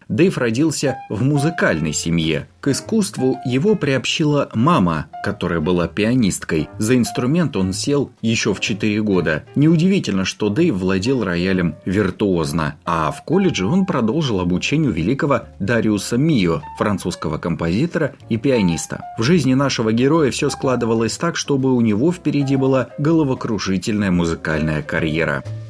Дэйв родился в музыкальной семье. К искусству его приобщила мама, которая была пианисткой. За инструмент он сел еще в 4 года. Неудивительно, что Дэйв владел роялем виртуозно. А в колледже он продолжил обучение у великого Дариуса Мио, французского композитора и пианиста. В жизни нашего героя все складывалось так, чтобы у него впереди была головокружительная музыкальная карьера.